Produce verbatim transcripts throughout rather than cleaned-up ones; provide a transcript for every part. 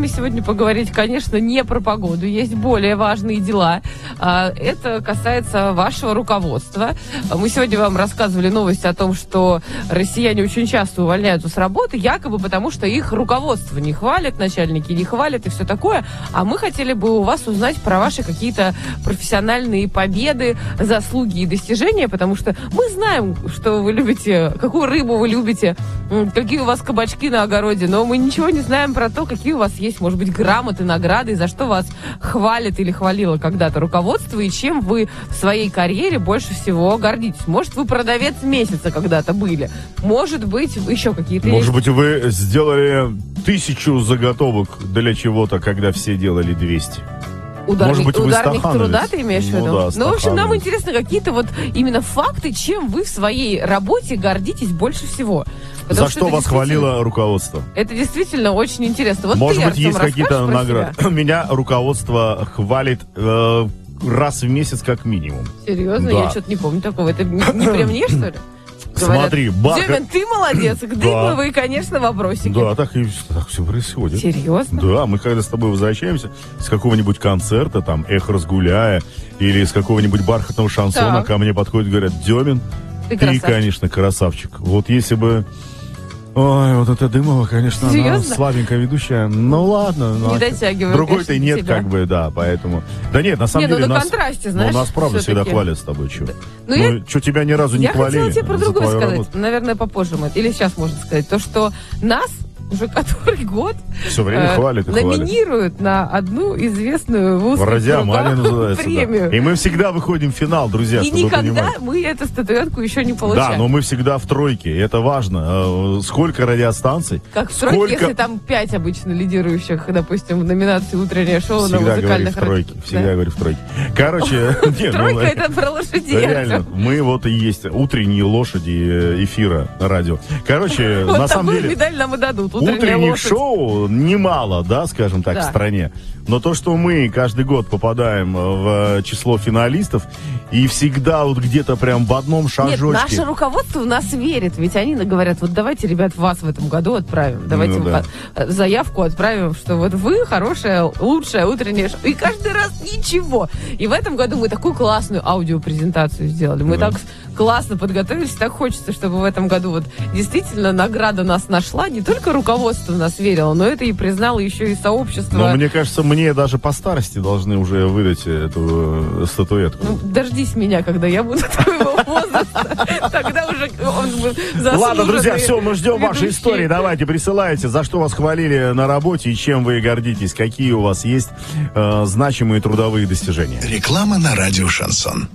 сегодня поговорить, конечно, не про погоду. Есть более важные дела. Это касается вашего руководства. Мы сегодня вам рассказывали новости о том, что россияне очень часто увольняются с работы, якобы потому, что их руководство не хвалит, начальники не хвалят и все такое. А мы хотели бы у вас узнать про ваши какие-то профессиональные победы, заслуги и достижения, потому что мы знаем, что вы любите, какую рыбу вы любите, какие у вас кабачки на огороде, но мы ничего не знаем про то, какие у вас есть, может быть, грамоты, награды, за что вас хвалит или хвалило когда-то руководство, и чем вы в своей карьере больше всего гордитесь. Может, вы продавец месяца когда-то были, может быть, еще какие-то... Может быть, вы сделали тысячу заготовок для чего-то, когда все делали двести. Ударник, Может быть, ударник труда ты имеешь в ну, виду? Да, ну, в общем, нам интересны какие-то вот именно факты, чем вы в своей работе гордитесь больше всего. Потому За что, что вас хвалило руководство? Это действительно очень интересно. Вот Может ты, быть, есть какие-то награды. Меня руководство хвалит э, раз в месяц как минимум. Серьезно? Да. Я что-то не помню такого. Это не, не при мне, что ли? Говорят, смотри, бархат... Демин, ты молодец, к дымовые, да. конечно, вопросики. Да, так и так все происходит. Серьезно? Да, мы когда с тобой возвращаемся с какого-нибудь концерта, там, «Эх, разгуляя», или с какого-нибудь бархатного шансона, так. ко мне подходят и говорят: Демин, ты, ты конечно, красавчик. Вот если бы... Ой, вот это Дымова, конечно, Серьезно? Она слабенькая ведущая. Ну ладно. Не ну, дотягивает. Другой-то нет, тебя. Как бы, да, поэтому... Да нет, на самом не, деле... Ну, на нас, контрасте, знаешь, ну, нас, правда, всегда хвалят с тобой. Что, да. ну, ну я... что тебя ни разу не я хвалили. Я хотела тебе про другое сказать. Работу. Наверное, попозже мы... Или сейчас можно сказать. То, что нас... уже который год все время э, хвалит и номинируют хвалит. На одну известную в узких кругах премию. Да. И мы всегда выходим в финал, друзья. И никогда мы эту статуэтку еще не получаем. Да, но мы всегда в тройке, это важно. Сколько радиостанций? Как в тройке, сколько... если там пять обычно лидирующих, допустим, в номинации «Утреннее шоу» всегда на музыкальных... Всегда говорю в тройке, всегда да? говорю в тройке. Короче... Тройка это про лошадей. Реально, мы вот и есть утренние лошади эфира на радио. Короче, на самом деле... медаль нам и дадут. Утренних шоу немало, да, скажем так, да. в стране. Но то, что мы каждый год попадаем в число финалистов, и всегда вот где-то прям в одном шажочке... Нет, наше руководство в нас верит, ведь они говорят: вот давайте, ребят, вас в этом году отправим. Давайте ну, да. заявку отправим, что вот вы хорошая, лучшая утренняя шоу. И каждый раз ничего. И в этом году мы такую классную аудиопрезентацию сделали. Мы да. так классно подготовились, так хочется, чтобы в этом году вот действительно награда нас нашла. Не только руководство в нас верило, но это и признало еще и сообщество. Но мне кажется, мне даже по старости должны уже выдать эту статуэтку. Ну, дождись меня, когда я буду твоего возраста. Тогда уже он заслуженный. Ладно, друзья, все, мы ждем ваши истории. Давайте, присылайте, за что вас хвалили на работе и чем вы гордитесь. Какие у вас есть э, значимые трудовые достижения. Реклама на радио «Шансон».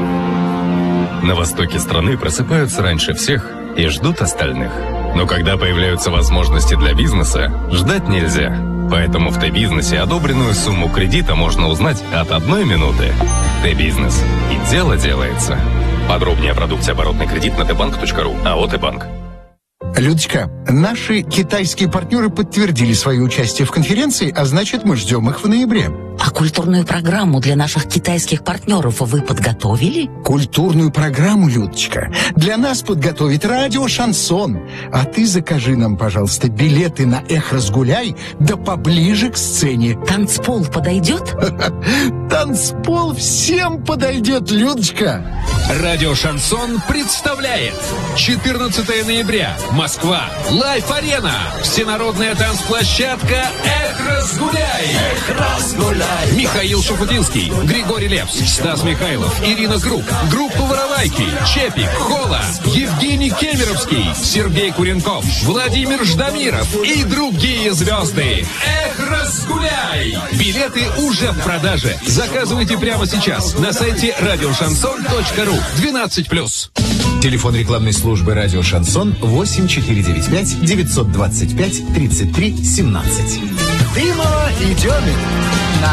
На востоке страны просыпаются раньше всех и ждут остальных. Но когда появляются возможности для бизнеса, ждать нельзя. Поэтому в Т-бизнесе одобренную сумму кредита можно узнать от одной минуты. Т-бизнес. И дело делается. Подробнее о продукте оборотный кредит на тбанк точка ру. АО «Т-банк». Людочка, наши китайские партнеры подтвердили свое участие в конференции, а значит, мы ждем их в ноябре. А культурную программу для наших китайских партнеров вы подготовили? Культурную программу, Людочка, для нас подготовит радио «Шансон». А ты закажи нам, пожалуйста, билеты на «Эх, разгуляй», да поближе к сцене. Танцпол подойдет? Танцпол всем подойдет, Людочка. Радио «Шансон» представляет четырнадцатого ноября. Москва. Лайф-арена. Всенародная танцплощадка «Эх, разгуляй». Эх, разгуляй. Михаил Шуфутинский, Григорий Лепс, Стас Михайлов, Ирина Круг, группа «Воровайки», Чепик, Хола, Евгений Кемеровский, Сергей Куренков, Владимир Ждамиров и другие звезды. Эх, разгуляй! Билеты уже в продаже. Заказывайте прямо сейчас на сайте радио шансон точка ру. двенадцать плюс. Телефон рекламной службы «Радио Шансон» восемь четыре девять пять девятьсот двадцать пять тридцать три семнадцать. Дымова и Демин.